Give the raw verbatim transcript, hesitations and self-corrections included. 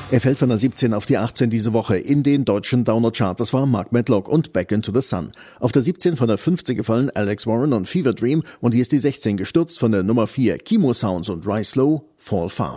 Er fällt von der siebzehn auf die achtzehn diese Woche. In den deutschen Downer-Charts war Mark Medlock und Back into the Sun. Auf der siebzehn von der fünfzehn gefallen Alex Warren und Fever Dream und hier ist die sechzehn gestürzt von der Nummer vier Chemo Sounds und Rise Slow, Fall Fast.